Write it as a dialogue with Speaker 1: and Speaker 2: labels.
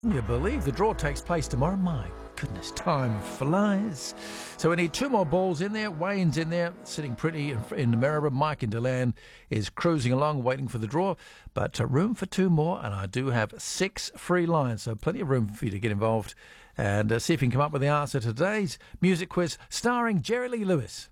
Speaker 1: You believe the draw takes place tomorrow? My goodness, time flies. So we need two more balls in there. Wayne's in there, sitting pretty in the mirror. Mike in Deland is cruising along, waiting for the draw. But room for two more, and I do have 6 free lines, so plenty of room for you to get involved and see if you can come up with the answer to today's music quiz starring Jerry Lee Lewis.